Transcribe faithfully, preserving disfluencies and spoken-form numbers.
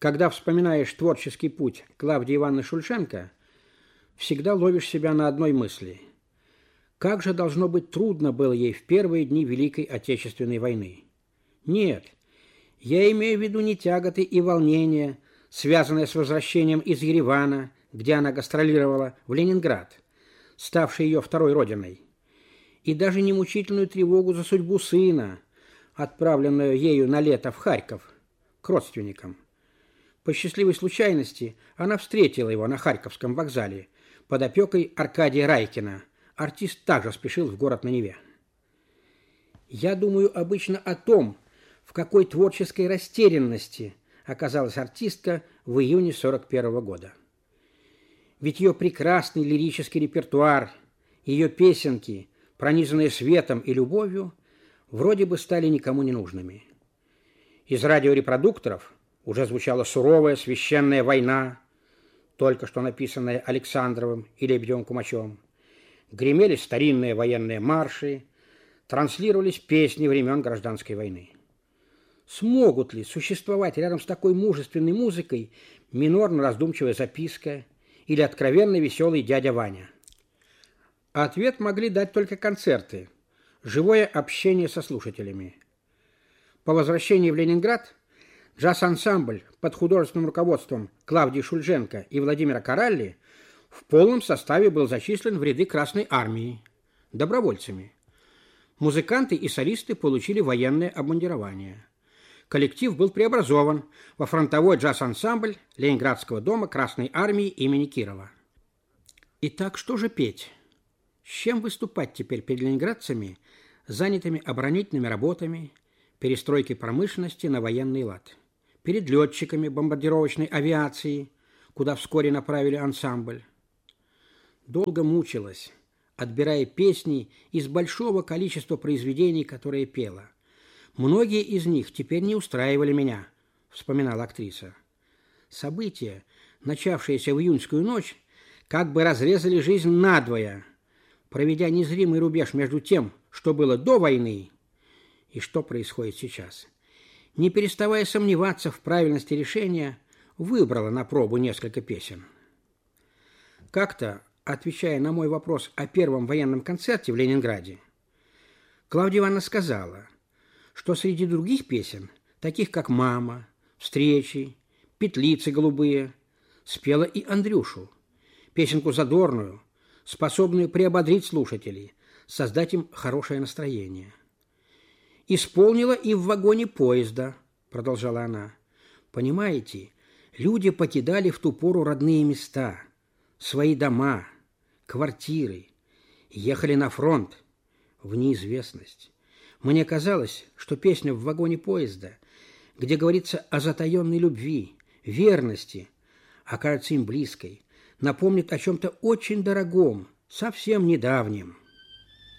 Когда вспоминаешь творческий путь Клавдии Ивановны Шульженко, всегда ловишь себя на одной мысли. Как же должно быть трудно было ей в первые дни Великой Отечественной войны? Нет, я имею в виду не тяготы и волнения, связанные с возвращением из Еревана, где она гастролировала, в Ленинград, ставший ее второй родиной, и даже не мучительную тревогу за судьбу сына, отправленную ею на лето в Харьков, к родственникам. По счастливой случайности она встретила его на Харьковском вокзале под опекой Аркадия Райкина. Артист также спешил в город на Неве. Я думаю обычно о том, в какой творческой растерянности оказалась артистка в июне сорок первого года. Ведь ее прекрасный лирический репертуар, ее песенки, пронизанные светом и любовью, вроде бы стали никому не нужными. Из радиорепродукторов уже звучала суровая священная война, только что написанная Александровым и Лебедевым-Кумачевым. Гремели старинные военные марши, транслировались песни времен Гражданской войны. Смогут ли существовать рядом с такой мужественной музыкой минорно-раздумчивая записка или откровенно веселый дядя Ваня? Ответ могли дать только концерты, живое общение со слушателями. По возвращении в Ленинград джаз-ансамбль под художественным руководством Клавдии Шульженко и Владимира Коралли в полном составе был зачислен в ряды Красной армии добровольцами. Музыканты и солисты получили военное обмундирование. Коллектив был преобразован во фронтовой джаз-ансамбль Ленинградского дома Красной армии имени Кирова. Итак, что же петь? С чем выступать теперь перед ленинградцами, занятыми оборонительными работами, перестройкой промышленности на военный лад? Перед летчиками бомбардировочной авиации, куда вскоре направили ансамбль? Долго мучилась, отбирая песни из большого количества произведений, которые пела. Многие из них теперь не устраивали меня, вспоминала актриса. События, начавшиеся в июньскую ночь, как бы разрезали жизнь надвое, проведя незримый рубеж между тем, что было до войны, и что происходит сейчас. Не переставая сомневаться в правильности решения, выбрала на пробу несколько песен. Как-то, отвечая на мой вопрос о первом военном концерте в Ленинграде, Клавдия Ивановна сказала, что среди других песен, таких как «Мама», «Встречи», «Петлицы голубые», спела и Андрюшу, песенку задорную, способную приободрить слушателей, создать им хорошее настроение. «Исполнила и в вагоне поезда», — продолжала она. «Понимаете, люди покидали в ту пору родные места, свои дома, квартиры, ехали на фронт, в неизвестность. Мне казалось, что песня в вагоне поезда, где говорится о затаенной любви, верности, окажется им близкой, напомнит о чем-то очень дорогом, совсем недавнем.